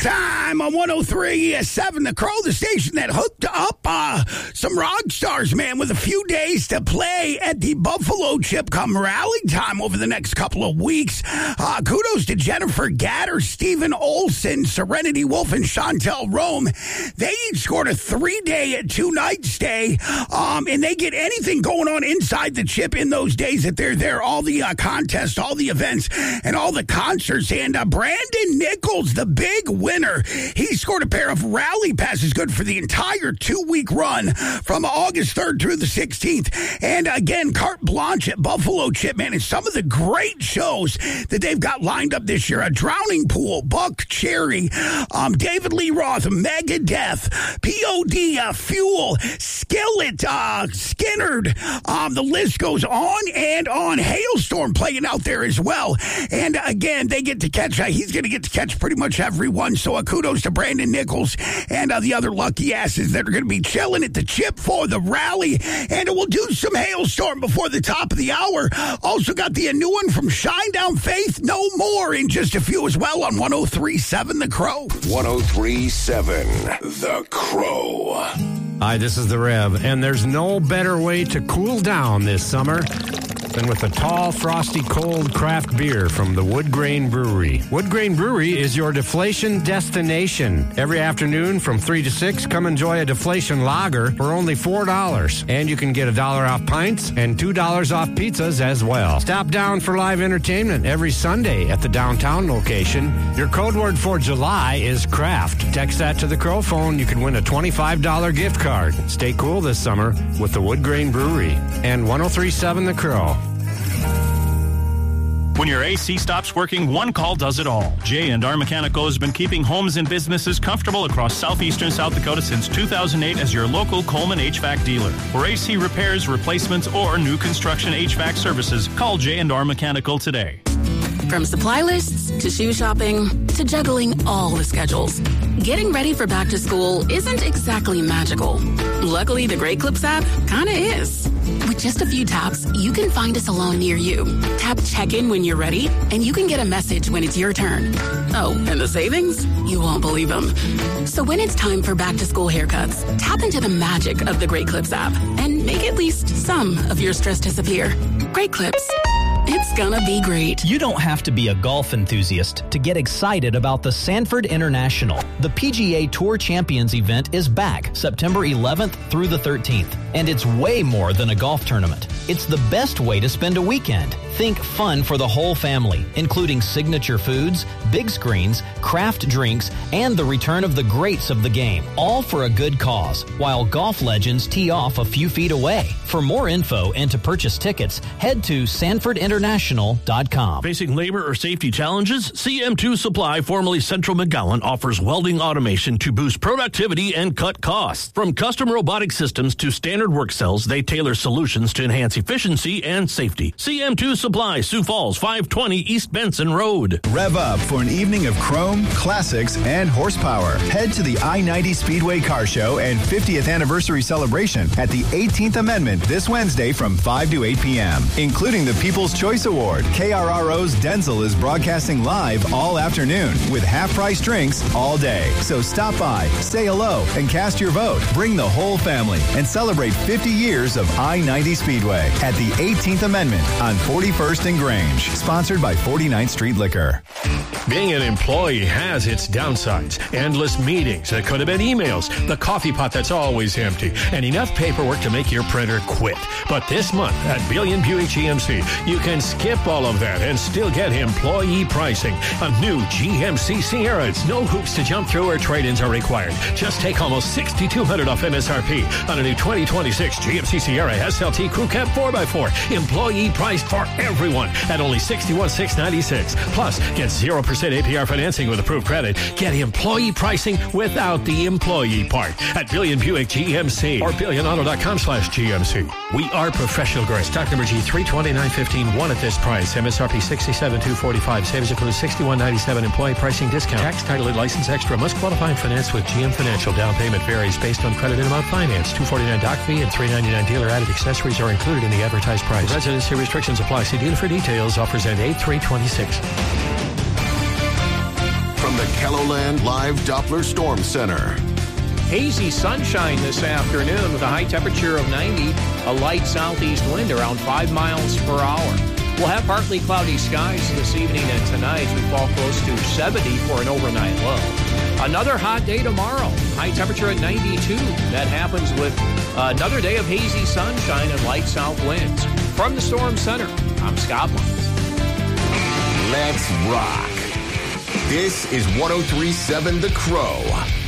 Time on 103.7 The Crow, the station that hooked up some rock stars, man, with a few days to play at the Buffalo Chip come rally time over the next couple of weeks. Kudos to Jennifer Gatter, Stephen Olson, Serenity Wolf, and Chantel Rome. They each scored a 3-day, 2-night stay, and they get anything going on inside the Chip in those days that they're there. All the contests, all the events, and all the concerts. And Brandon Nichols, the big winner, he scored a pair of rally passes good for the entire 2-week run from August 3rd through the 16th. And again, carte blanche at Buffalo Chip, man, and some of the great shows that they've got lined up this year. A Drowning Pool, Buck Cherry, David Lee Roth, Megadeth, POD, Fuel, Skillet, Skinnerd. The list goes on and on. Hailstorm playing out there as well. And again, they get to catch, he's going to get to catch pretty much everyone. So kudos to Brandon Nichols and the other lucky asses that are going to be chilling at the Chip for the rally. And we'll do some Hailstorm before the top of the hour. Also got the new one from Shinedown Faith, No More, in just a few as well on 103.7 The Crow. 103.7 The Crow. Hi, this is the Rev, and there's no better way to cool down this summer than with a tall, frosty, cold craft beer from the Wood Grain Brewery. Wood Grain Brewery is your deflation destination. Every afternoon from 3 to 6, come enjoy a deflation lager for only $4. And you can get $1 off pints and $2 off pizzas as well. Stop down for live entertainment every Sunday at the downtown location. Your code word for July is craft. Text that to the Crow phone. You can win a $25 gift card. Stay cool this summer with the Wood Grain Brewery and 103.7 The Crow. When your AC stops working, one call does it all. J&R Mechanical has been keeping homes and businesses comfortable across southeastern South Dakota since 2008 as your local Coleman HVAC dealer. For AC repairs, replacements, or new construction HVAC services, call J&R Mechanical today. From supply lists to shoe shopping to juggling all the schedules, getting ready for back to school isn't exactly magical. Luckily, the Great Clips app kinda is. With just a few taps, you can find a salon near you. Tap check-in when you're ready, and you can get a message when it's your turn. Oh, and the savings? You won't believe them. So when it's time for back-to-school haircuts, tap into the magic of the Great Clips app and make at least some of your stress disappear. Great Clips. It's gonna be great. You don't have to be a golf enthusiast to get excited about the Sanford International. The PGA Tour Champions event is back September 11th through the 13th. And it's way more than a golf tournament. It's the best way to spend a weekend. Think fun for the whole family, including signature foods, big screens, craft drinks, and the return of the greats of the game. All for a good cause, while golf legends tee off a few feet away. For more info and to purchase tickets, head to SanfordInternational.com. Facing labor or safety challenges? CM2 Supply, formerly Central McGowan, offers welding automation to boost productivity and cut costs. From custom robotic systems to standard work cells, they tailor solutions to enhance efficiency and safety. CM2 Supply, Sioux Falls, 520 East Benson Road. Rev up for an evening of chrome, classics, and horsepower. Head to the I-90 Speedway Car Show and 50th anniversary celebration at the 18th Amendment this Wednesday from 5 to 8 p.m., including the People's Choice Award. KRRO's Denzel is broadcasting live all afternoon with half-price drinks all day. So stop by, say hello, and cast your vote. Bring the whole family and celebrate 50 years of I-90 Speedway at the 18th Amendment on 41st and Grange. Sponsored by 49th Street Liquor. Being an employee has its downsides. Endless meetings. It could have been emails. The coffee pot that's always empty. And enough paperwork to make your printer quit. But this month at Billion Buick GMC, you can skip all of that and still get employee pricing. A new GMC Sierra. It's no hoops to jump through or trade-ins are required. Just take almost $6,200 off MSRP on a new 2026 GMC Sierra SLT Crew Cab 4x4. Employee priced for everyone at only $61,696. Plus, get 0% APR financing with approved credit. Get employee pricing without the employee part at Billion Buick GMC or BillionAuto.com/GMC. We are professional grade. Stock number G32915. One at this price. MSRP $67,245. Savings includes $61.97 employee pricing discount. Tax, title, and license extra. Must qualify and finance with GM Financial. Down payment varies based on credit and amount finance. $249 doc fee and $399 dealer added accessories are included in the advertised price. Residency restrictions apply. See dealer for details. Offers end 8/3/26. From the KELOLAND Live Doppler Storm Center. Hazy sunshine this afternoon with a high temperature of 90, a light southeast wind around 5 miles per hour. We'll have partly cloudy skies this evening and tonight. We fall close to 70 for an overnight low. Another hot day tomorrow, high temperature at 92. That happens with another day of hazy sunshine and light south winds. From the Storm Center, I'm Scott Miles. Let's rock. This is 103.7 The Crow.